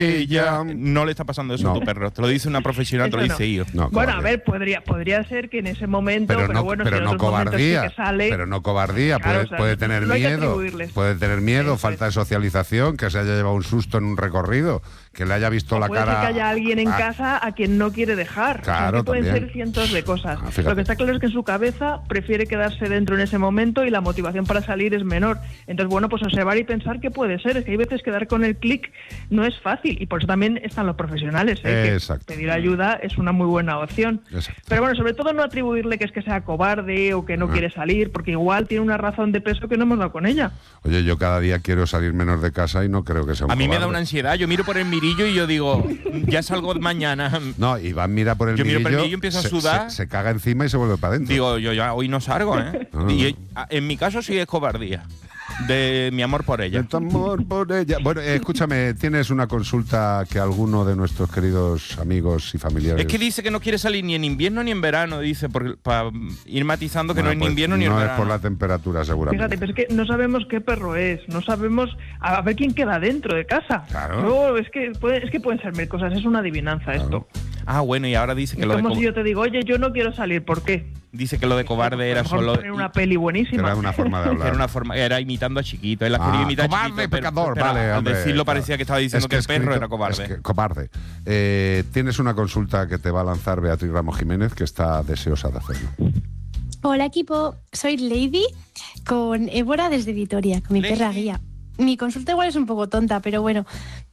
ella no le está pasando eso a tu perro. Te lo dice una profesional, te lo dice yo. No, bueno, a ver, podría ser que en ese momento, pero bueno, pero si en no otros momentos cobardía, sí que sale, pero no cobardía, claro, puede tener no hay que miedo, atribuirles. puede tener miedo, falta de socialización, que se haya llevado un susto en un recorrido, que le haya visto la puede cara. Puede ser que haya alguien en casa a quien no quiere dejar. Claro, o sea, que pueden también ser cientos de cosas. Fíjate. Lo que está claro es que en su cabeza prefiere quedarse dentro en ese momento y la motivación para salir es menor. Entonces, bueno, pues observar y pensar qué puede ser. Es que hay veces que dar con el clic no es fácil y por eso también están los profesionales. Que pedir ayuda es una muy buena opción. Exacto. Pero bueno, sobre todo no atribuirle que es que sea cobarde o que no quiere salir, porque igual tiene una razón de peso que no hemos dado con ella. Oye, yo cada día quiero salir menos de casa y no creo que sea un A mí cobarde. me da una ansiedad. Yo miro por el mirillo y yo digo, ya salgo mañana. No, Iván mira por el mirillo. Yo miro por el mirillo y empiezo a sudar. Se caga encima y se vuelve para adentro. Digo, yo ya hoy no salgo, ¿eh? Y en mi caso sí es cobardía. De mi amor por ella. De tu amor por ella. Bueno, escúchame, tienes una consulta que alguno de nuestros queridos amigos y familiares... Es que dice que no quiere salir ni en invierno ni en verano, dice, para ir matizando que no es ni invierno ni en verano. No es por la temperatura, seguramente. Fíjate, pero es que no sabemos qué perro es, no sabemos a ver quién queda dentro de casa. Claro. No, es que pueden ser mil cosas, es una adivinanza esto. Ah, bueno, y ahora dice que es como si yo te digo, oye, yo no quiero salir, ¿por qué? Dice que lo de cobarde era solo... Poner una peli buenísima. Era una forma de hablar. Era imitando a Chiquito. Él la quería imitar a cobarde, Chiquito. pecador, pero vale, al hombre, decirlo parecía que estaba diciendo que el perro era cobarde. Es que, cobarde. Tienes una consulta que te va a lanzar Beatriz Ramos Jiménez, que está deseosa de hacerlo. Hola, equipo. Soy Lady, con Évora desde Vitoria, con mi perra guía. Mi consulta igual es un poco tonta, pero bueno.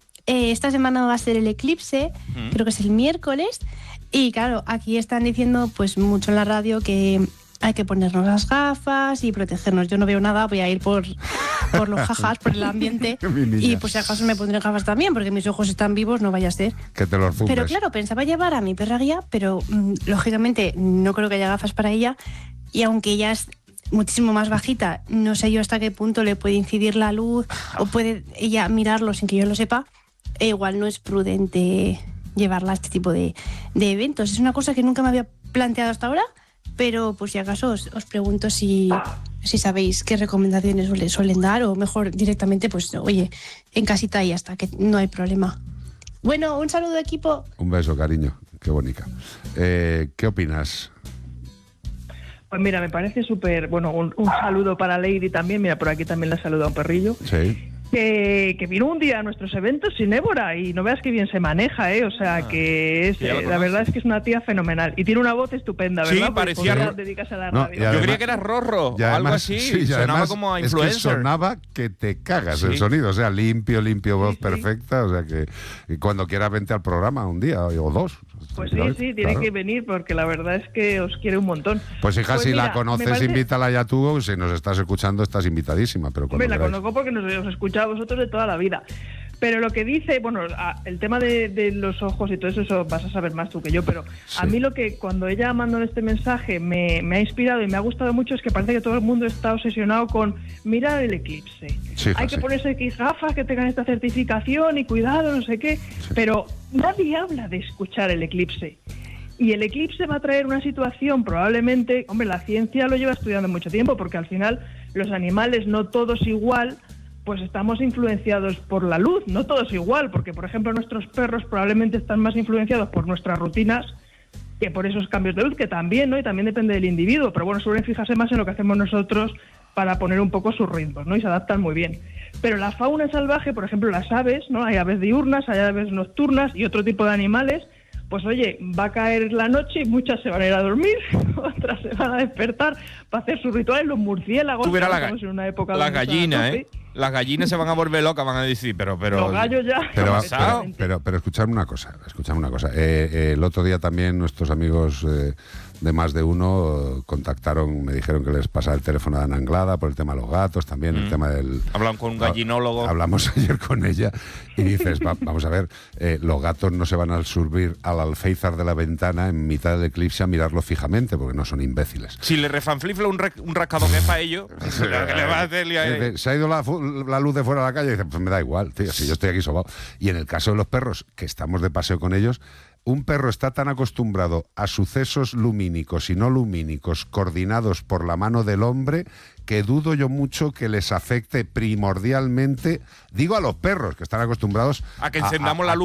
Esta semana va a ser el eclipse, creo que es el miércoles. Y claro, aquí están diciendo pues mucho en la radio que hay que ponernos las gafas y protegernos. Yo no veo nada, voy a ir por los jajas, por el ambiente. Y pues si acaso me pondré gafas también, porque mis ojos están vivos, no vaya a ser. Que te los zumbes. Pero claro, pensaba llevar a mi perra guía, pero lógicamente no creo que haya gafas para ella. Y aunque ella es muchísimo más bajita, no sé yo hasta qué punto le puede incidir la luz o puede ella mirarlo sin que yo lo sepa. E igual no es prudente llevarla a este tipo de eventos. Es una cosa que nunca me había planteado hasta ahora, pero pues si acaso os pregunto si sabéis qué recomendaciones suelen dar, o mejor directamente, pues oye, en casita y hasta que no hay problema. Bueno, un saludo, equipo. Un beso, cariño, qué bonita. ¿Qué opinas? Pues mira, me parece súper, bueno, un saludo para Lady también, mira, por aquí también la saluda un perrillo. Sí. Que vino un día a nuestros eventos sin Évora y no veas que bien se maneja, o sea, que es, la verdad es que es una tía fenomenal y tiene una voz estupenda, ¿verdad? Sí, parecía dedicarse a la radio. Yo creía que era Rorro o algo así, sí, sonaba además, como a es influencer. que sonaba que te cagas el sonido, o sea, limpio, voz perfecta, o sea que y cuando quieras vente al programa un día o dos. Pues sí, tiene que venir porque la verdad es que os quiere un montón. Pues hija, si la conoces, invítala ya tú, si nos estás escuchando estás invitadísima. Pero cuando la conozco porque os escucho a vosotros de toda la vida. Pero lo que dice, bueno, el tema de los ojos y todo eso vas a saber más tú que yo, pero a mí lo que cuando ella mandó este mensaje me ha inspirado y me ha gustado mucho es que parece que todo el mundo está obsesionado con mirar el eclipse. Sí, hay que ponerse gafas que tengan esta certificación y cuidado, no sé qué, pero nadie habla de escuchar el eclipse. Y el eclipse va a traer una situación probablemente, hombre, la ciencia lo lleva estudiando mucho tiempo porque al final los animales no todos igual, pues estamos influenciados por la luz, no todos igual, porque por ejemplo nuestros perros probablemente están más influenciados por nuestras rutinas que por esos cambios de luz, que también, ¿no? Y también depende del individuo, pero bueno, suelen fijarse más en lo que hacemos nosotros para poner un poco sus ritmos, ¿no? Y se adaptan muy bien. Pero la fauna salvaje, por ejemplo las aves, ¿no? Hay aves diurnas, hay aves nocturnas y otro tipo de animales. Pues oye, va a caer la noche y muchas se van a ir a dormir, otras se van a despertar para hacer sus rituales, los murciélagos. Tú verás en una época las gallinas, las gallinas se van a volver locas, van a decir, pero los gallos ya. Pero escuchadme una cosa. El otro día también nuestros amigos de Más de Uno contactaron, me dijeron que les pasaba el teléfono de Ana Anglada por el tema de los gatos, también el tema del... Hablan con un gallinólogo. Hablamos ayer con ella y dices, vamos a ver, los gatos no se van a subir al alféizar de la ventana en mitad del eclipse a mirarlo fijamente, porque no son imbéciles. Si le refanflifla un rascado que es para ellos, ¿qué le va a hacer? Se ha ido la luz de fuera de la calle y dice, pues me da igual, tío, si yo estoy aquí sobao. Y en el caso de los perros, que estamos de paseo con ellos, un perro está tan acostumbrado a sucesos lumínicos y no lumínicos coordinados por la mano del hombre que dudo yo mucho que les afecte primordialmente, digo a los perros que están acostumbrados a que encendamos la luz